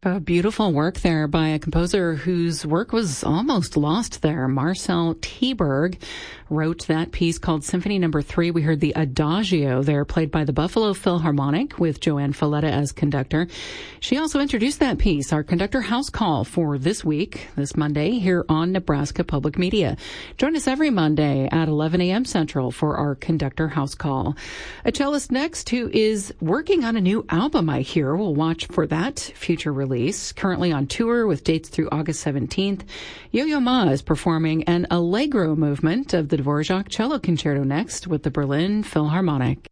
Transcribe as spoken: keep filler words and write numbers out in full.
A beautiful work there by a composer whose work was almost lost there. Marcel Teberg wrote that piece called Symphony Number Three. We heard the Adagio there, played by the Buffalo Philharmonic with Joanne Falletta as conductor. She also introduced that piece, our conductor house call for this week, this Monday, here on Nebraska Public Media. Join us every Monday at eleven a.m. Central for our conductor house call. A cellist next who is working on a new album, I hear. We'll watch for that future release. Currently on tour with dates through August seventeenth. Yo-Yo Ma is performing an Allegro movement of the Dvorak Cello Concerto next with the Berlin Philharmonic.